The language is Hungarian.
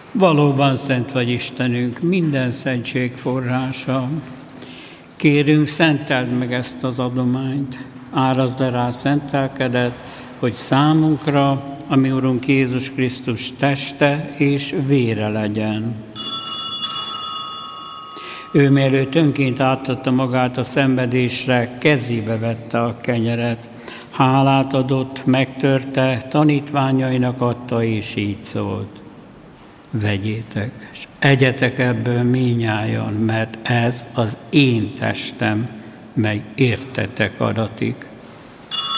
Valóban szent vagy Istenünk, minden szentség forrása. Kérünk, szenteld meg ezt az adományt, árazd le rá szent lelkedet, hogy számunkra, a mi Urunk Jézus Krisztus teste és vére legyen. Ő mielőtt önként átadta magát a szenvedésre, kezébe vette a kenyeret, hálát adott, megtörte, tanítványainak adta, és így szólt: vegyétek, és egyetek ebből minnyájan, mert ez az én testem, mely értetek adatik.